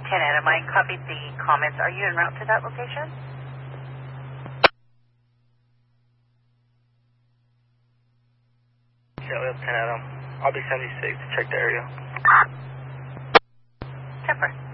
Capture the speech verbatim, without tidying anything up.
ten Adam, I copied the comments. Are you en route to that location? Yeah, we have ten Adam. I'll be seventy-six to check the area. Temper.